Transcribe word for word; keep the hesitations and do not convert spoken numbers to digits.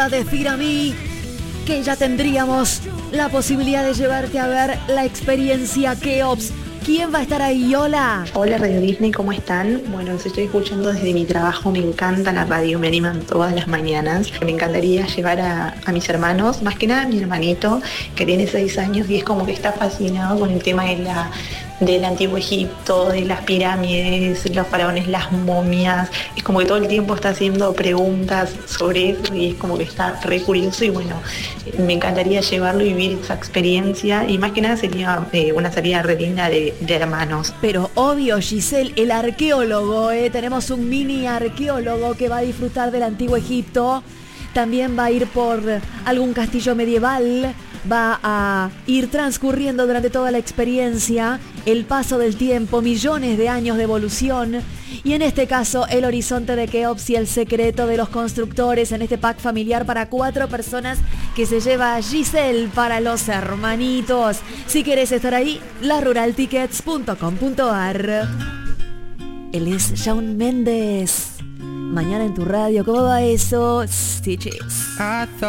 de Firami, que ya tendríamos la posibilidad de llevarte a ver la experiencia Keops. ¿Quién va a estar ahí? Hola. Hola Radio Disney, ¿cómo están? Bueno, los estoy escuchando desde mi trabajo, me encanta la radio, me animan todas las mañanas. Me encantaría llevar a, a mis hermanos, más que nada a mi hermanito, que tiene seis años y es como que está fascinado con el tema de la, del antiguo Egipto, de las pirámides, los faraones, las momias. Es como que todo el tiempo está haciendo preguntas sobre eso y es como que está re curioso y bueno, me encantaría llevarlo y vivir esa experiencia y más que nada sería eh, una salida re linda de, de hermanos. Pero obvio, Giselle, el arqueólogo, ¿eh? Tenemos un mini arqueólogo que va a disfrutar del antiguo Egipto. También va a ir por algún castillo medieval, va a ir transcurriendo durante toda la experiencia el paso del tiempo, millones de años de evolución y en este caso el horizonte de Keops y el secreto de los constructores en este pack familiar para cuatro personas que se lleva a Giselle para los hermanitos. Si querés estar ahí, la rural tickets punto com punto a r. Él es Shawn Mendes. Mañana en tu radio, ¿cómo va eso? Stitches.